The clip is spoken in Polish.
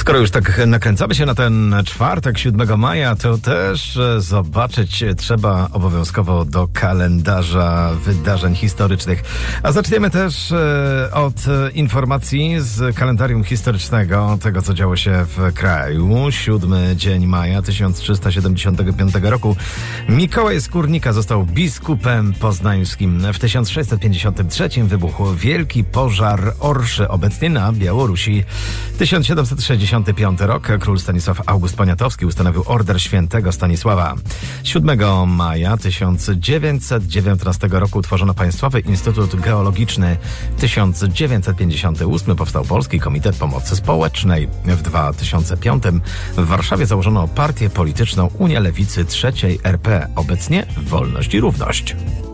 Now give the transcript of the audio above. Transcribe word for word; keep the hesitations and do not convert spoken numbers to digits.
Skoro już tak nakręcamy się na ten czwartek, siódmego maja, to też zobaczyć trzeba obowiązkowo do kalendarza wydarzeń historycznych. A zaczniemy też od informacji z kalendarium historycznego, tego co działo się w kraju. Siódmy dzień maja tysiąc trzysta siedemdziesiątego piątego roku Mikołaj Skórnika został biskupem poznańskim. W tysiąc sześćset pięćdziesiątym trzecim wybuchł wielki pożar Orszy, obecnie na Białorusi. tysiąc siedemset sześćdziesiąty piąty rok król Stanisław August Poniatowski ustanowił Order Świętego Stanisława. siódmego maja tysiąc dziewięćset dziewiętnastego roku utworzono Państwowy Instytut Geologiczny. tysiąc dziewięćset pięćdziesiątym ósmym powstał Polski Komitet Pomocy Społecznej. W dwa tysiące piątym w Warszawie założono partię polityczną Unia Lewicy trzeciej R P, obecnie Wolność i Równość.